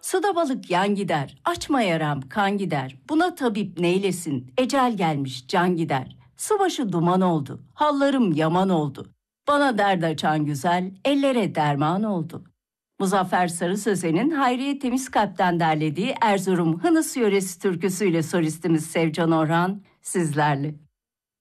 Suda balık yan gider, açma yaram kan gider. Buna tabip neylesin, ecel gelmiş can gider. Subaşı duman oldu, hallarım yaman oldu. Bana dert açan güzel, ellere derman oldu. Muzaffer Sarı Sözen'in Hayriye Temizkalp'ten derlediği Erzurum Hınıs yöresi türküsüyle solistimiz Sevcan Orhan sizlerle.